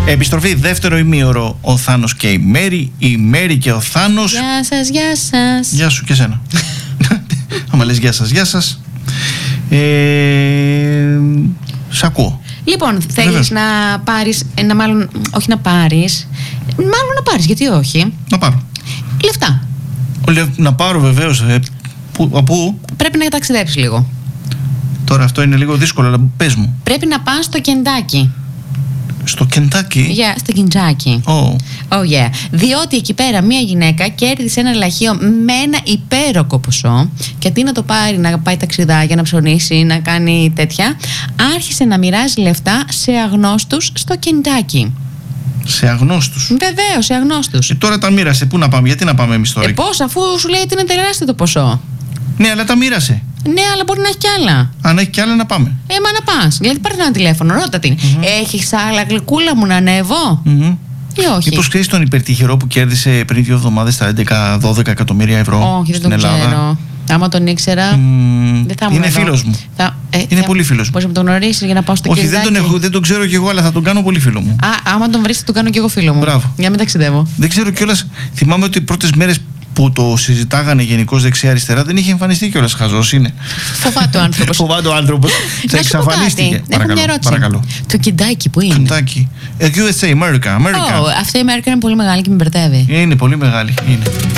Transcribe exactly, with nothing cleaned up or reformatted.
Επιστροφή δεύτερο ημίωρο. Ο Θάνος και η Μέρη. Η Μέρη και ο Θάνος. Γεια σας, γεια σας. Γεια σου και σένα. Άμα λες γεια σας, γεια σας. Ε, σ' ακούω. Λοιπόν, θέλεις να πάρεις, να μάλλον, όχι να πάρεις, μάλλον να πάρεις, γιατί όχι. Να πάρω. Λεφτά. Να πάρω βεβαίως. Ε, που, από πού? Πρέπει να ταξιδέψεις λίγο. Τώρα αυτό είναι λίγο δύσκολο, αλλά πες μου. Πρέπει να πας στο Κεντάκι. Στο Κεντάκι? Yeah, στο Κεντάκι. Oh. Oh yeah. Διότι εκεί πέρα μία γυναίκα κέρδισε ένα λαχείο με ένα υπέροχο ποσό και αντί να το πάρει να πάει ταξιδάκια, να ψωνίσει, να κάνει τέτοια, άρχισε να μοιράζει λεφτά σε αγνώστους στο Κεντάκι. Σε αγνώστους? Βεβαίως, σε αγνώστους. Ε, τώρα τα μοίρασε. Πού να πάμε, γιατί να πάμε εμείς τώρα? Ε, πώς, αφού σου λέει ότι είναι τεράστιο το ποσό. Ναι, αλλά τα μοίρασε. Ναι, αλλά μπορεί να έχει κι άλλα. Αν έχει κι άλλα, να πάμε. Ε, μα να πας. Δηλαδή, πάρε ένα τηλέφωνο, ρώτα την. Mm-hmm. Έχεις άλλα, γλυκούλα μου, να ανέβω? Mm-hmm. Ή όχι? Μήπως ξέρεις τον υπερτυχερό που κέρδισε πριν δύο εβδομάδες τα έντεκα δώδεκα εκατομμύρια ευρώ? Όχι, δεν στην τον Ελλάδα. ξέρω. Άμα τον ήξερα. Mm, δεν θα είναι φίλος μου. Θα, ε, είναι θα, πολύ φίλος μου. Μπορείς να τον γνωρίσεις για να πάω στο Όχι, Κεντάκι? δεν τον, έχω, δεν τον ξέρω κι εγώ, αλλά θα τον κάνω πολύ φίλο μου. Α, άμα τον βρεις, θα τον κάνω κι εγώ φίλο μου. Μπράβο. Για να μην ταξιδεύω. Δεν ξέρω κιόλας. Θυμάμαι ότι οι πρώτες μέρες που το συζητάγανε γενικώς δεξιά-αριστερά δεν είχε εμφανιστεί κιόλας. Χαζός είναι. Φοβάται ο άνθρωπος. Φοβάται ο άνθρωπος. Θα εξαφανίστηκε. Έχω μια ερώτηση. Παρακαλώ. Το Κεντάκι που είναι? Κεντάκι. Ε, γιου ες έι, America. America. Oh, αυτή η Αμέρικα είναι πολύ μεγάλη και με μπερδεύει. Είναι πολύ μεγάλη. Είναι.